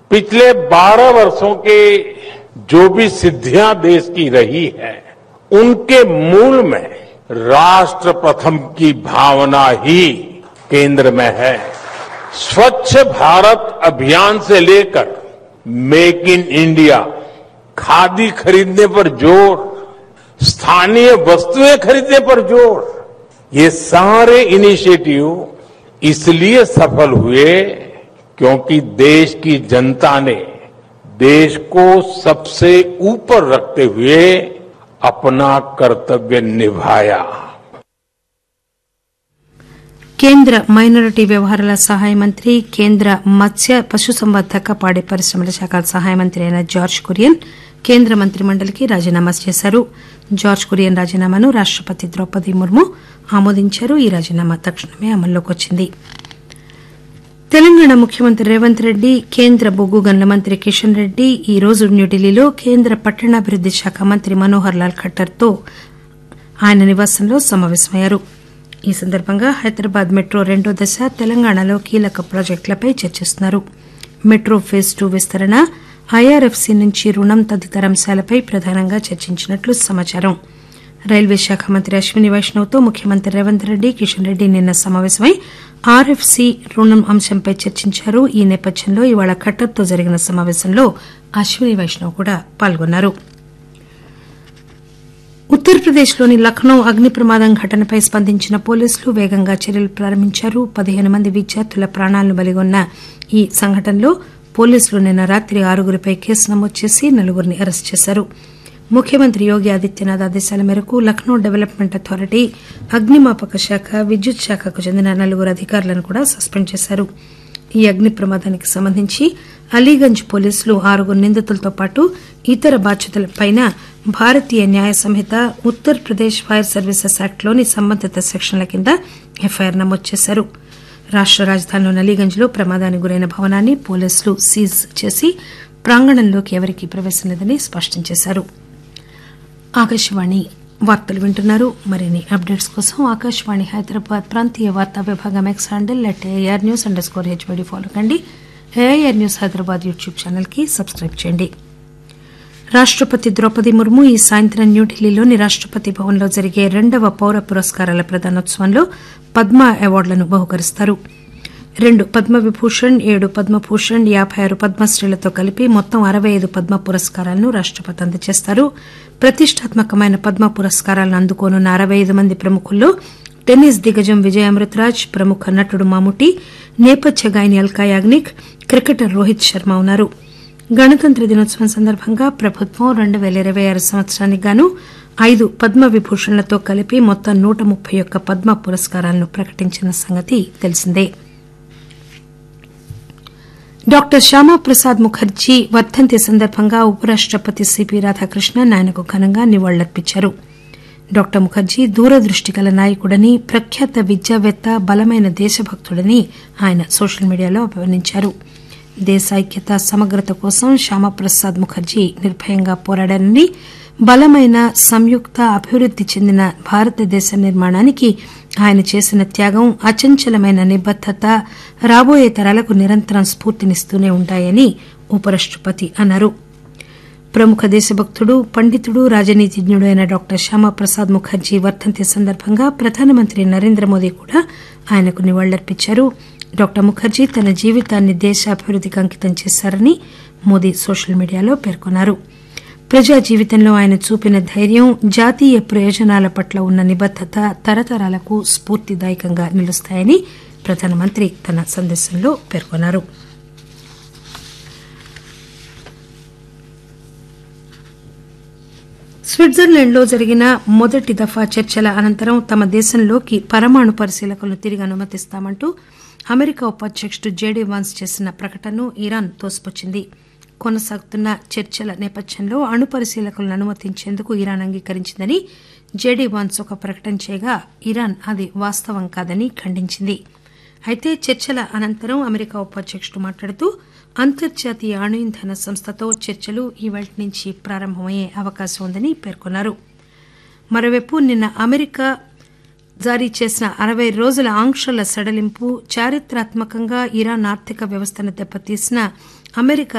पिछले 12 वर्षों के जो भी सिद्धियां देश की रही है उनके मूल में राष्ट्र प्रथम की भावना ही केंद्र में है। स्वच्छ भारत अभियान से लेकर मेक इन इंडिया, खादी खरीदने पर जोर, स्थानीय वस्तुएं खरीदने पर जोर, ये सारे इनिशिएटिव इसलिए सफल हुए क्योंकि देश की जनता ने देश को सबसे ऊपर रखते हुए अपना कर्तव्य निभाया। కేంద్ర మైనారిటీ వ్యవహారాల సహాయ మంత్రి, కేంద్ర మత్స్య పశుసంవర్ధక పాడి పరిశ్రమల శాఖల సహాయ మంత్రి అయిన జార్జ్ కురియన్ కేంద్ర మంత్రి మండలికి రాజీనామా చేశారు. జార్జ్ కురియన్ రాజీనామాను రాష్టపతి ద్రౌపది ముర్ము ఆమోదించారు. ఈ రాజీనామా తక్షణమే అమల్లోకి వచ్చింది. తెలంగాణ ముఖ్యమంత్రి రేవంత్ రెడ్డి, కేంద్ర బొగ్గు గనుల మంత్రి కిషన్ రెడ్డి ఈ రోజు న్యూఢిల్లీలో కేంద్ర పట్టణాభివృద్ది శాఖ మంత్రి మనోహర్ లాల్ ఖట్టర్ తో ఆయన నివాసంలో సమావేశమయ్యారు. ఈ సందర్భంగా హైదరాబాద్ మెట్రో రెండో దశ, తెలంగాణలో కీలక ప్రాజెక్టులపై చర్చిస్తున్నారు. మెట్రో ఫేజ్ 2 విస్తరణ, ఐఆర్ఎఫ్సీ నుంచి రుణం తదితర అంశాలపై ప్రధానంగా చర్చించినట్లు సమాచారం. రైల్వే శాఖ మంత్రి అశ్విని వైష్ణవ్ తో ముఖ్యమంత్రి రేవంత్ రెడ్డి, కిషన్ రెడ్డి నిన్న సమావేశమై ఆర్ఎఫ్సీ రుణం అంశంపై చర్చించారు. ఈ నేపథ్యంలో ఇవాళ ఖట్టర్తో జరిగిన సమావేశంలో అశ్విని వైష్ణవ్ కూడా పాల్గొన్నారు. ఉత్తరప్రదేశ్లోని లక్నో అగ్ని ప్రమాదం ఘటనపై స్పందించిన పోలీసులు వేగంగా చర్యలు ప్రారంభించారు. 15 మంది విద్యార్థుల ప్రాణాలను బలిగొన్న ఈ సంఘటనలో పోలీసులు నిన్న రాత్రి 6గురిపై కేసు నమోదు చేసి 4గురిని అరెస్టు చేశారు. ముఖ్యమంత్రి యోగి ఆదిత్యనాథ్ ఆదేశాల మేరకు లక్నో డెవలప్మెంట్ అథారిటీ, అగ్నిమాపక శాఖ, విద్యుత్ శాఖకు చెందిన 4 అధికారులను కూడా సస్పెండ్ చేశారు. ఈ అగ్ని ప్రమాదానికి సంబంధించి అలీగంజ్ పోలీసులు 6 నిందితులతో పాటు ఇతర బాధ్యులపై భారతీయ న్యాయ సంహిత, ఉత్తరప్రదేశ్ ఫైర్ సర్వీసెస్ యాక్ట్లోని సంబంధిత సెక్షన్ల కింద ఎఫ్ఐఆర్ నమోదు చేశారు. రాష్ట రాజధానిలోని అలీగంజ్లో ప్రమాదానికి గురైన భవనాన్ని పోలీసులు సీజ్ చేసి ప్రాంగణంలోకి ఎవరికీ ప్రవేశం లేదని స్పష్టం చేశారు. ఆకాశవాణి వార్తలు వింటున్నారు. మరిన్ని అప్డేట్స్ కోసం ఆకాశవాణి హైదరాబాద్ ప్రాంతీయ వార్తా విభాగం X handle @AIR News_HBD follow కండి. AIR news Hyderabad YouTube channel కి సబ్స్క్రైబ్ చేయండి. రాష్టపతి ద్రౌపది ముర్ము ఈ సాయంత్రం న్యూఢిల్లీలోని రాష్టపతి భవన్లో జరిగే 2వ పౌర పురస్కారాల ప్రదానోత్సవంలో పద్మ అవార్డులను బహుకరిస్తారు. 2 పద్మవిభూషణ్, 7 పద్మభూషణ్, 56 పద్మశ్రీలతో కలిపి మొత్తం 65 పద్మ పురస్కారాలను రాష్టపతి అందజేస్తారు. ప్రతిష్టాత్మకమైన పద్మ పురస్కారాలను అందుకోనున్న 65 మంది ప్రముఖుల్లో టెన్నిస్ దిగ్గజం విజయ్ అమృతరాజ్, ప్రముఖ నటుడు మమ్ముటి, నేపథ్య గాయని అల్కా యాగ్నిక్, క్రికెటర్ రోహిత్ శర్మ ఉన్నారు. గణతంత్ర దినోత్సవం సందర్భంగా ప్రభుత్వం 2026 సంవత్సరానికి గాను 5 పద్మ విభూషణ్లతో కలిపి మొత్తం 131 పద్మ పురస్కారాలను ప్రకటించిన సంగతి తెలిసిందే. డాక్టర్ శ్యామాప్రసాద్ ముఖర్జీ వర్దంతి సందర్భంగా ఉపరాష్టపతి సిపి రాధాకృష్ణన్ ఆయనకు ఘనంగా నివాళులర్పించారు. డాక్టర్ ముఖర్జీ దూరదృష్టి గల నాయకుడని, ప్రఖ్యాత విద్యావేత్త, బలమైన దేశభక్తుడని ఆయన సోషల్ మీడియాలో అభివర్ణించారు. దేశ ఐక్యత, సమగ్రత కోసం శ్యామాప్రసాద్ ముఖర్జీ నిర్భయంగా పోరాడారని, బలమైన, సంయుక్త, అభివృద్ది చెందిన భారతదేశ నిర్మాణానికి ఆయన చేసిన త్యాగం, అచంచలమైన నిబద్దత రాబోయే తరాలకు నిరంతరం స్ఫూర్తినిస్తూనే ఉంటాయని ఉపరాష్టపతి అన్నారు. ప్రముఖ దేశభక్తుడు, పండితుడు, రాజనీతిజ్ఞుడు అయిన డాక్టర్ శ్యామాప్రసాద్ ముఖర్జీ వర్దంతి సందర్భంగా ప్రధానమంత్రి నరేంద్ర మోదీ కూడా ఆయనకు నివాళులర్పించారు. డాక్టర్ ముఖర్జీ తన జీవితాన్ని దేశాభివృద్దికి అంకితం చేశారని మోదీ సోషల్ మీడియాలో పేర్కొన్నారు. ప్రజా జీవితంలో ఆయన చూపిన ధైర్యం, జాతీయ ప్రయోజనాల పట్ల ఉన్న నిబద్దత తరతరాలకు స్ఫూర్తిదాయకంగా నిలుస్తాయని ప్రధానమంత్రి తన సందేశంలో పేర్కొన్నారు. స్విట్జర్లాండ్లో జరిగిన మొదటి దఫా చర్చల అనంతరం తమ దేశంలోకి పరమాణు పరిశీలకులను తిరిగి అనుమతిస్తామంటూ అమెరికా ఉపాధ్యకుడు జేడీ వాన్స్ చేసిన ప్రకటనను ఇరాన్ తోసిపుచ్చింది. కొనసాగుతున్న చర్చల నేపథ్యంలో అణు పరిశీలకులను అనుమతించేందుకు ఇరాన్ అంగీకరించిందని జేడీ వాన్స్ ఒక ప్రకటన చేయగా ఇరాన్ అది వాస్తవం కాదని ఖండించింది. అయితే చర్చల అనంతరం అమెరికా ఉపాధ్యకుడు మాట్లాడుతూ అంతర్జాతీయ అణు ఇంధన సంస్థతో చర్చలు ఈవేళ నుంచి ప్రారంభమయ్యే అవకాశం ఉందని పేర్కొన్నారు. మరోవైపు నిన్న అమెరికా జారీ చేసిన 60 రోజుల ఆంక్షల సడలింపు చారిత్రాత్మకంగా ఇరాన్ ఆర్థిక వ్యవస్థను దెబ్బతీసిన అమెరికా